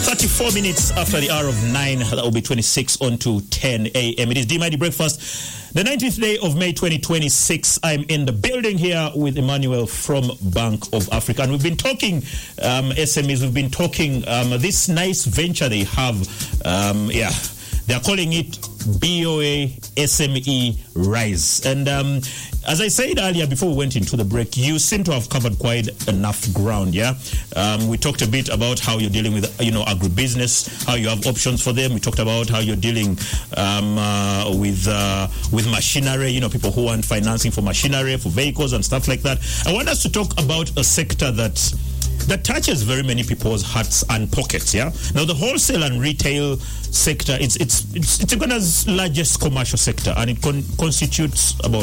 34 minutes after the hour of 9, that will be 26 on to 10 a.m. It is D-Mighty Breakfast, the 19th day of May 2026. I'm in the building here with Emmanuel from Bank of Africa. And we've been talking SMEs, we've been talking this nice venture they have. They're calling it BOA SME Rise. And as I said earlier, before we went into the break, you seem to have covered quite enough ground, yeah? We talked a bit about how you're dealing with, agribusiness, how you have options for them. We talked about how you're dealing with machinery, people who want financing for machinery, for vehicles and stuff like that. I want us to talk about a sector that touches very many people's hearts and pockets, yeah? Now, the wholesale and retail sector, it's Uganda's largest commercial sector, and it constitutes about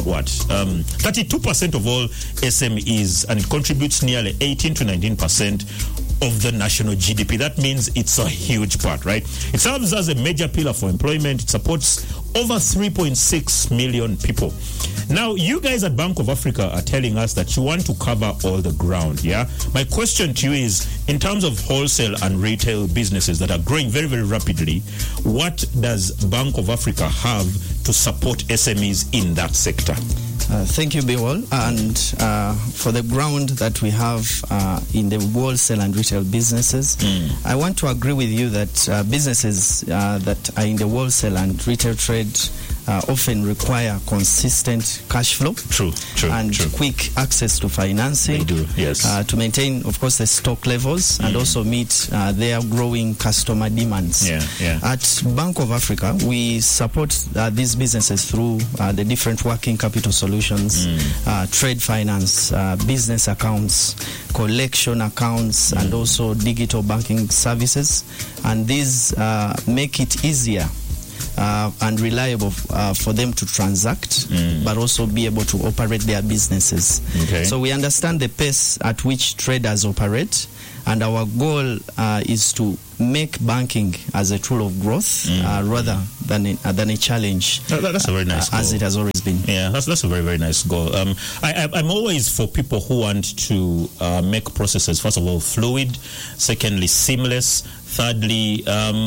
32% of all SMEs, and it contributes nearly 18 to 19% of the national GDP. That means it's a huge part, right? It serves as a major pillar for employment. It supports over 3.6 million people. Now, you guys at Bank of Africa are telling us that you want to cover all the ground, yeah? My question to you is, in terms of wholesale and retail businesses that are growing very, very rapidly, what does Bank of Africa have to support SMEs in that sector? Thank you, Biwal. And for the ground that we have in the wholesale and retail businesses, I want to agree with you that businesses that are in the wholesale and retail trade often require consistent cash flow. True. Quick access to financing. They do, yes. To maintain, of course, the stock levels and also meet their growing customer demands. Yeah. At Bank of Africa, we support these businesses through the different working capital solutions, trade finance, business accounts, collection accounts, and also digital banking services. And these make it easier and reliable for them to transact, but also be able to operate their businesses. Okay. So we understand the pace at which traders operate, and our goal is to make banking as a tool of growth rather than a challenge. That's a very nice goal. As it has always been. Yeah, that's a very, very nice goal. I'm always for people who want to make processes, first of all, fluid, secondly, seamless, thirdly,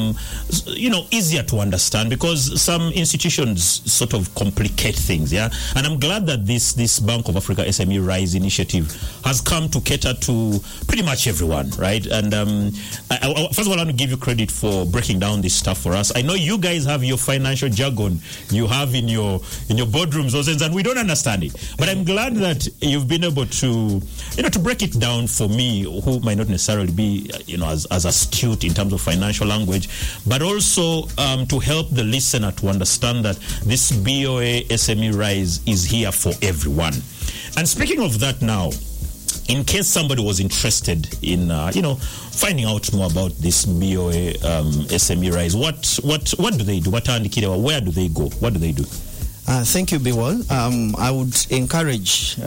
easier to understand, because some institutions sort of complicate things, yeah? And I'm glad that this Bank of Africa SME Rise initiative has come to cater to pretty much everyone, right? And first of all, I want to give you credit for breaking down this stuff for us. I know you guys have your financial jargon you have in your boardrooms, and we don't understand it. But I'm glad that you've been able to break it down for me, who might not necessarily be, as astute in terms of financial language, but also to help the listener to understand that this BOA SME Rise is here for everyone. And speaking of that now, in case somebody was interested in, finding out more about this BOA SME Rise, what do they do? Where do they go? What do they do? Thank you, Biwal. I would encourage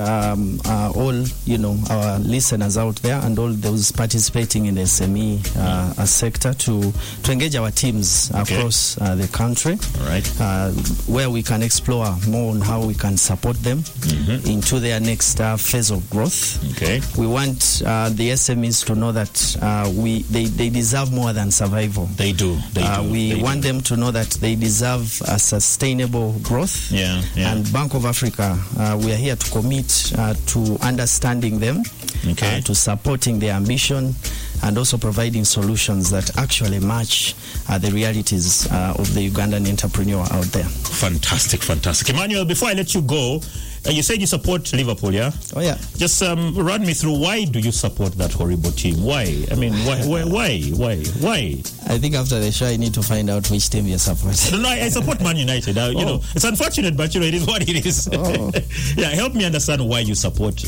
all, our listeners out there and all those participating in the SME sector to engage our teams across the country, all right, where we can explore more on how we can support them into their next phase of growth. Okay. We want the SMEs to know that they deserve more than survival. They do. We want them to know that they deserve a sustainable growth. Yeah. And Bank of Africa, we are here to commit to understanding them, to supporting their ambition, and also providing solutions that actually match the realities of the Ugandan entrepreneur out there. Fantastic. Emmanuel, before I let you go, you said you support Liverpool, yeah? Oh, yeah. Just run me through, why do you support that horrible team? Why? I mean, why? I think after the show, I need to find out which team you support. No, I support Man United. It's unfortunate, but it is what it is. Oh. Yeah, help me understand why you support,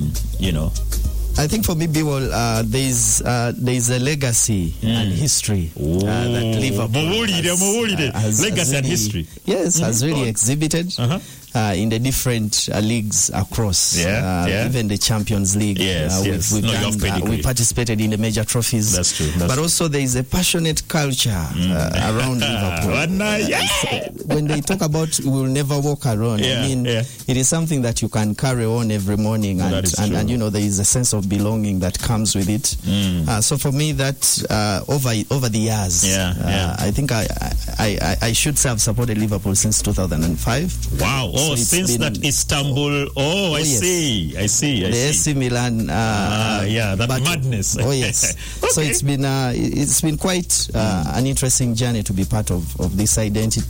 I think for me, Biwal, there's a legacy and history that Liverpool has legacy and history. Yes, has really exhibited. in the different leagues across, even the Champions League. We participated in the major trophies. That's true. But also there is a passionate culture around Liverpool. When they talk about we'll never walk alone, it is something that you can carry on every morning, and you know, there is a sense of belonging that comes with it. So for me, that over the years, I think I should say I've supported Liverpool since 2005. Wow! Oh, so since that Istanbul. Oh, I see. The AC Milan. That madness. Oh yes. Okay. So it's been quite an interesting journey to be part of this identity.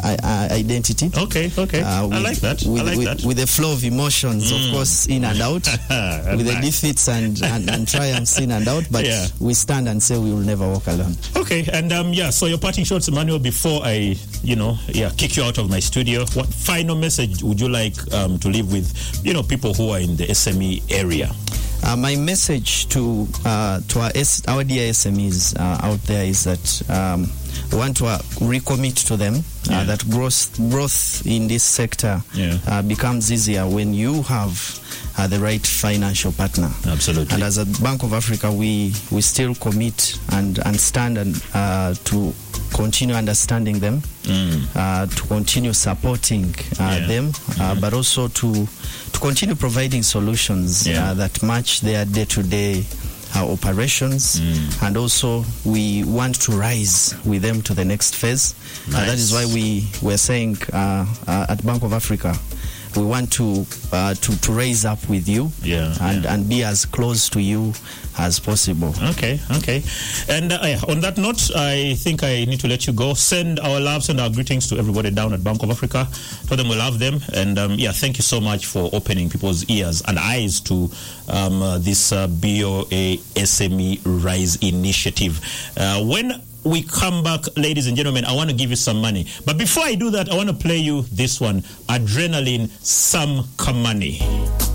Okay. I like that. With the flow of emotions, of course, in and out, with the defeats and triumphs in and out. But we stand and say we will never walk alone. Okay, and so your parting shots, Emmanuel, before I, kick you out of my studio. What final message would you like to leave with, people who are in the SME area? My message to our dear SMEs out there is that we want to recommit to them that growth in this sector becomes easier when you have the right financial partner. Absolutely. And as a Bank of Africa, we still commit and stand to continue understanding them, to continue supporting them, but also to continue providing solutions that match their day-to-day operations, and also we want to rise with them to the next phase. Nice. That is why we're saying at Bank of Africa, we want to raise up with you and be as close to you as possible. Okay. And on that note, I think I need to let you go. Send our loves and our greetings to everybody down at Bank of Africa. Tell them we love them. And thank you so much for opening people's ears and eyes to this BOA SME Rise initiative. When we come back, ladies and gentlemen, I want to give you some money. But before I do that, I want to play you this one, Adrenaline, Some Kamani.